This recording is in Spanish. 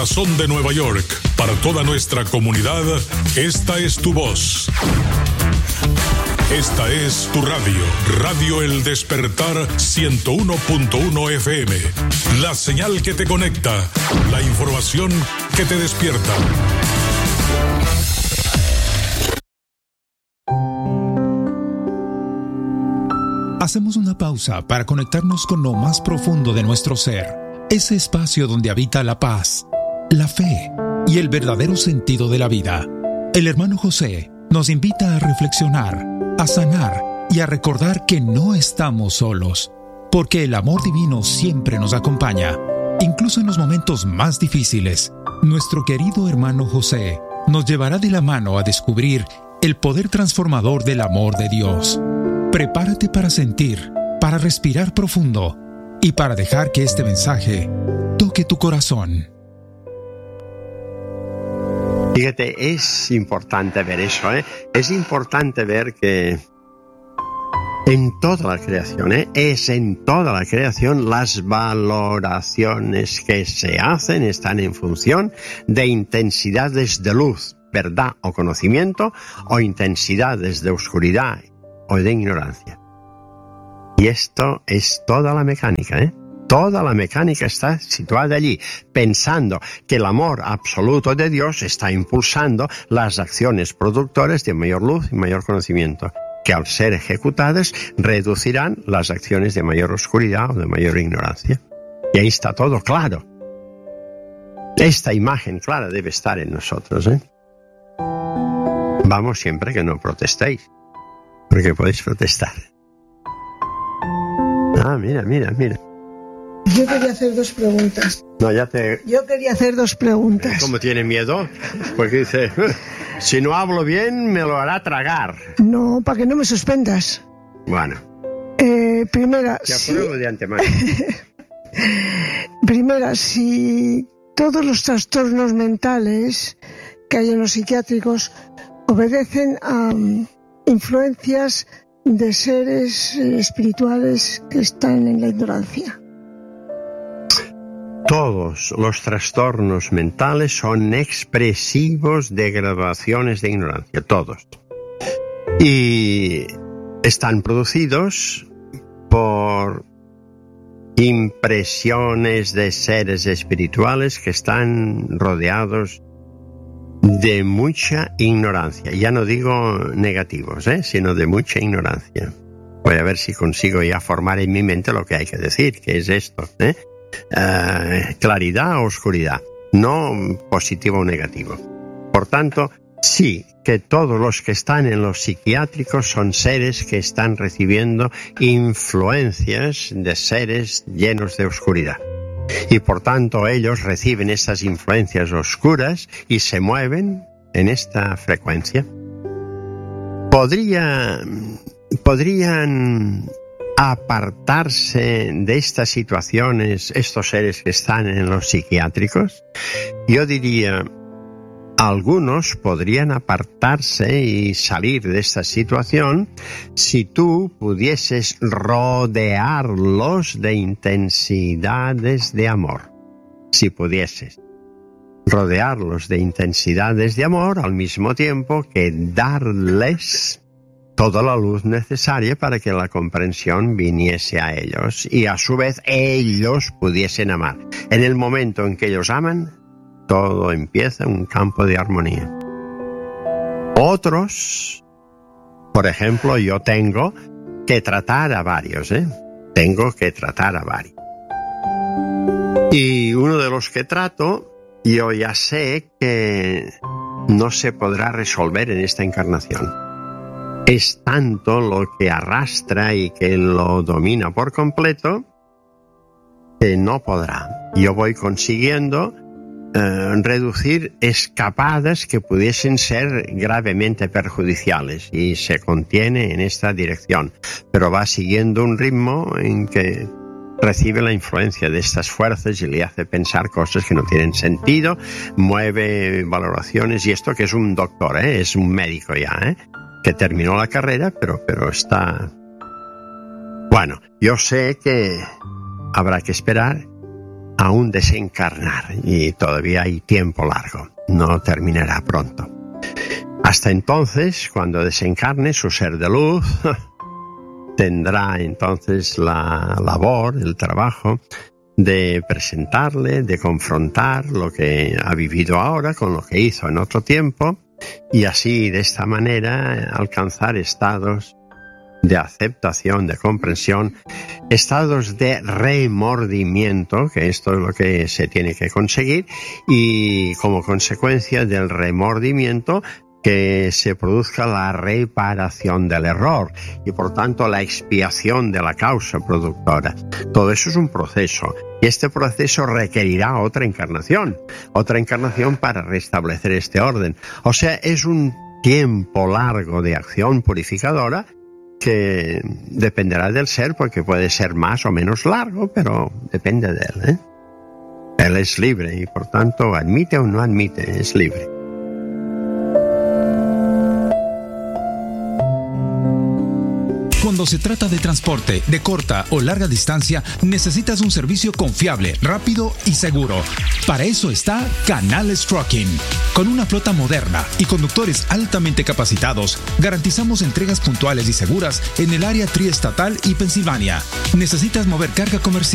Corazón de Nueva York, para toda nuestra comunidad, esta es tu voz. Esta es tu radio, Radio El Despertar 101.1 FM. La señal que te conecta, la información que te despierta. Hacemos una pausa para conectarnos con lo más profundo de nuestro ser, ese espacio donde habita la paz, la fe y el verdadero sentido de la vida. El hermano José nos invita a reflexionar, a sanar y a recordar que no estamos solos, porque el amor divino siempre nos acompaña, incluso en los momentos más difíciles. Nuestro querido hermano José nos llevará de la mano a descubrir el poder transformador del amor de Dios. Prepárate para sentir, para respirar profundo y para dejar que este mensaje toque tu corazón. Fíjate, es importante ver eso, ¿eh? Es importante ver que en toda la creación, es en toda la creación, las valoraciones que se hacen están en función de intensidades de luz, verdad o conocimiento, o intensidades de oscuridad o de ignorancia. Y esto es toda la mecánica, ¿eh? Toda la mecánica está situada allí, pensando que el amor absoluto de Dios está impulsando las acciones productoras de mayor luz y mayor conocimiento, que al ser ejecutadas reducirán las acciones de mayor oscuridad o de mayor ignorancia. Y ahí está todo claro. Esta imagen clara debe estar en nosotros, ¿eh? Vamos, siempre que no protestéis, porque podéis protestar. Ah, mira. Yo quería hacer dos preguntas. Yo quería hacer dos preguntas. ¿Cómo tiene miedo? Porque dice, si no hablo bien, me lo hará tragar. No, para que no me suspendas. Bueno. Primera, te apruebo de antemano. Primera, si todos los trastornos mentales que hay en los psiquiátricos obedecen a influencias de seres espirituales que están en la ignorancia. Todos los trastornos mentales son expresivos de graduaciones de ignorancia, todos. Y están producidos por impresiones de seres espirituales que están rodeados de mucha ignorancia. Ya no digo negativos, sino de mucha ignorancia. Voy a ver si consigo ya formar en mi mente lo que hay que decir, que es esto, claridad o oscuridad, no positivo o negativo. Por tanto, sí, que todos los que están en los psiquiátricos son seres que están recibiendo influencias de seres llenos de oscuridad. Y por tanto ellos reciben estas influencias oscuras y se mueven en esta frecuencia. ¿Podrían apartarse de estas situaciones estos seres que están en los psiquiátricos? Yo diría, algunos podrían apartarse y salir de esta situación si tú pudieses rodearlos de intensidades de amor. Si pudieses rodearlos de intensidades de amor al mismo tiempo que darles toda la luz necesaria para que la comprensión viniese a ellos y a su vez ellos pudiesen amar. En el momento en que ellos aman, todo empieza un campo de armonía. Otros, por ejemplo, yo tengo que tratar a varios, Tengo que tratar a varios. Y uno de los que trato, yo ya sé que no se podrá resolver en esta encarnación. Es tanto lo que arrastra y que lo domina por completo que no podrá. Yo voy consiguiendo reducir escapadas que pudiesen ser gravemente perjudiciales y se contiene en esta dirección, pero va siguiendo un ritmo en que recibe la influencia de estas fuerzas y le hace pensar cosas que no tienen sentido, mueve valoraciones, y esto que es un doctor, es un médico ya, que terminó la carrera, pero está... Bueno, yo sé que habrá que esperar aún desencarnar y todavía hay tiempo largo, no terminará pronto. Hasta entonces, cuando desencarne su ser de luz, tendrá entonces la labor, el trabajo de presentarle, de confrontar lo que ha vivido ahora con lo que hizo en otro tiempo y así de esta manera alcanzar estados de aceptación, de comprensión, estados de remordimiento, que esto es lo que se tiene que conseguir, y como consecuencia del remordimiento que se produzca la reparación del error y por tanto la expiación de la causa productora. Todo eso es un proceso y este proceso requerirá otra encarnación para restablecer este orden. O sea, es un tiempo largo de acción purificadora que dependerá del ser, porque puede ser más o menos largo, pero depende de él, ¿eh? Él es libre y por tanto admite o no admite, es libre. Cuando se trata de transporte de corta o larga distancia, necesitas un servicio confiable, rápido y seguro. Para eso está Canales Trucking. Con una flota moderna y conductores altamente capacitados, garantizamos entregas puntuales y seguras en el área triestatal y Pensilvania. ¿Necesitas mover carga comercial?